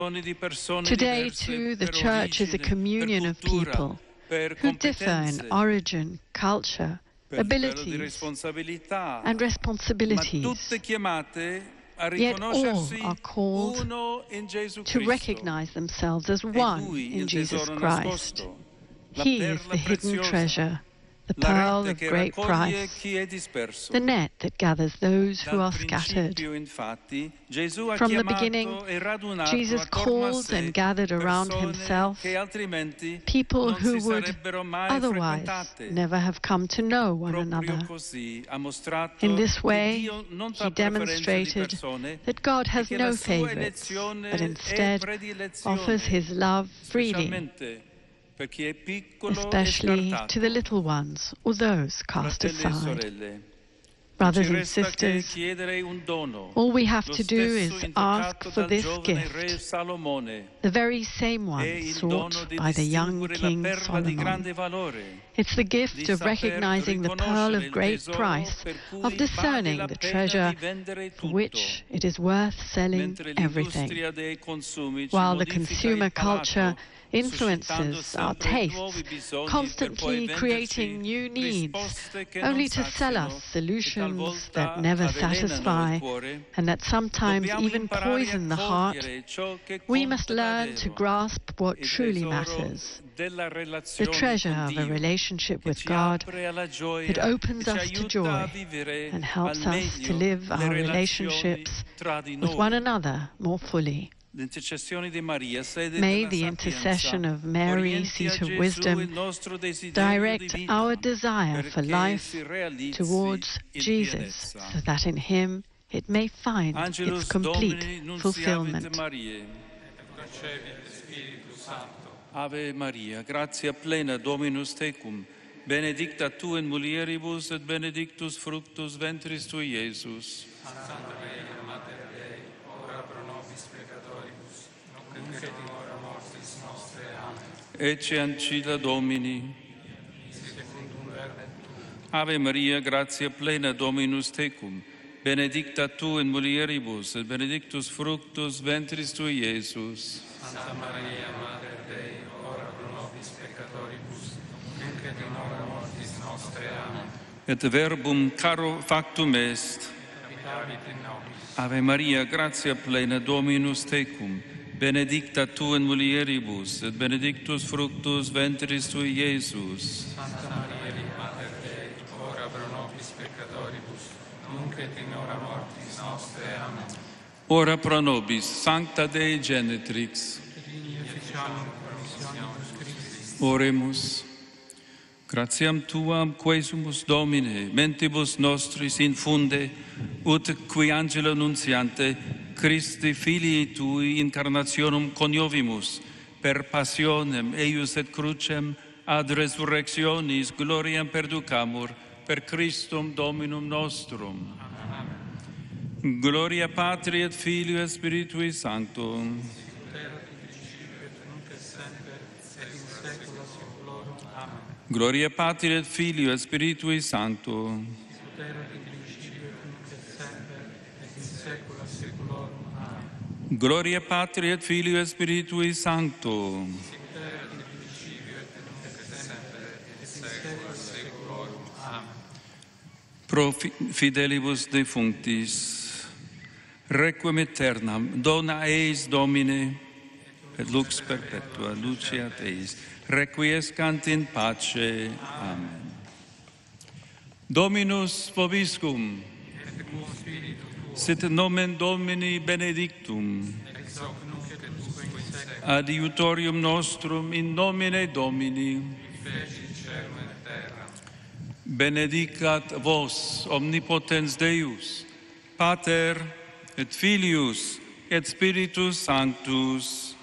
Today, too, the Church is a communion of people who differ in origin, culture, abilities, and responsibilities. Yet all are called to recognize themselves as one in Jesus Christ. He is the hidden treasure, the pearl of great price, the net that gathers those who are scattered. From the beginning, Jesus called and gathered around himself people who would otherwise never have come to know one another. In this way, he demonstrated that God has no favorites, but instead offers his love freely, especially to the little ones or those cast aside. Brothers and sisters, all we have to do is ask for this gift, the very same one sought by the young King Solomon. It's the gift of recognizing the pearl of great price, of discerning the treasure for which it is worth selling everything. While the consumer culture influences our tastes, constantly creating new needs, only to sell us solutions that never satisfy and that sometimes even poison the heart, we must learn to grasp what truly matters, the treasure of a relationship with God that opens us to joy and helps us to live our relationships with one another more fully. May the intercession of Mary, seat of wisdom, direct our desire for life towards Jesus, so that in him it may find its complete fulfillment. Ave Maria, gratia plena, Dominus tecum, benedicta tu in mulieribus et benedictus fructus ventris tui, Iesus. Santa Maria, Mater Dei, ora pro nobis peccatoribus, nunc et in hora mortis nostre. Amen. Ecce ancilla Domini. Ave Maria, gratia plena, Dominus tecum, benedicta tu in mulieribus et benedictus fructus ventris tui, Iesus. Santa Maria, Mater Dei, ora pro nobis peccatoribus, nunc et in hora mortis nostre. Amen. Et verbum caro factum est. Ave Maria, gratia plena, Dominus tecum, benedicta tu in mulieribus, et benedictus fructus ventris tui, Iesus. Santa Maria, Mater Dei, ora pro nobis peccatoribus, nunc et in hora mortis nostre. Amen. Ora pro nobis, Sancta Dei Genetrix. Oremus. Gratiam tuam quesumus, Domine, mentibus nostris infunde, ut qui angelo nuntiante, Christi filii tui incarnationum coniovimus, per passionem eius et crucem ad resurrectionis gloriam perducamur, per Christum Dominum nostrum. Amen. Gloria Patri et Filio et Spiritui Sanctum. Gloria Patri et Filio et Spiritui Sancto. Gloria Patri et Filio et Spiritui Sancto. Pro fidelibus defunctis, requiem aeternam, dona eis Domine, et lux perpetua, luceat eis. Requiescant in pace. Amen. Dominus vobiscum. Sit nomen Domini benedictum. Adiutorium nostrum in nomine Domini. Benedicat vos omnipotens Deus, Pater et Filius et Spiritus Sanctus.